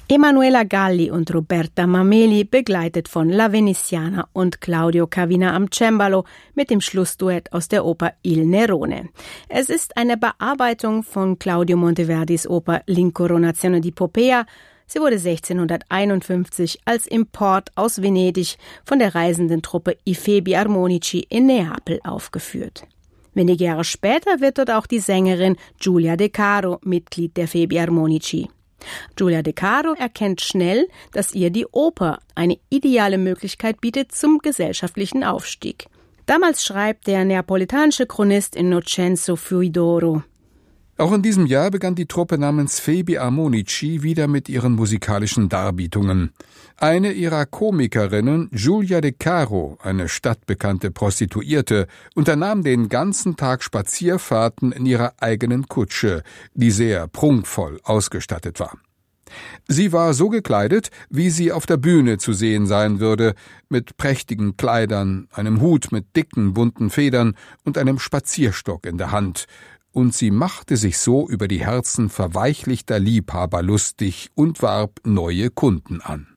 Emanuela Galli und Roberta Mameli, begleitet von La Veneziana und Claudio Cavina am Cembalo mit dem Schlussduett aus der Oper Il Nerone. Es ist eine Bearbeitung von Claudio Monteverdis Oper L'Incoronazione di Poppea. Sie wurde 1651 als Import aus Venedig von der reisenden Truppe I Febi Armonici in Neapel aufgeführt. Wenige Jahre später wird dort auch die Sängerin Giulia De Caro Mitglied der Febi Armonici. Giulia De Caro erkennt schnell, dass ihr die Oper eine ideale Möglichkeit bietet zum gesellschaftlichen Aufstieg. Damals schreibt der neapolitanische Chronist Innocenzo Fuidoro: Auch in diesem Jahr begann die Truppe namens Febi Armonici wieder mit ihren musikalischen Darbietungen. Eine ihrer Komikerinnen, Giulia De Caro, eine stadtbekannte Prostituierte, unternahm den ganzen Tag Spazierfahrten in ihrer eigenen Kutsche, die sehr prunkvoll ausgestattet war. Sie war so gekleidet, wie sie auf der Bühne zu sehen sein würde, mit prächtigen Kleidern, einem Hut mit dicken, bunten Federn und einem Spazierstock in der Hand, und sie machte sich so über die Herzen verweichlichter Liebhaber lustig und warb neue Kunden an.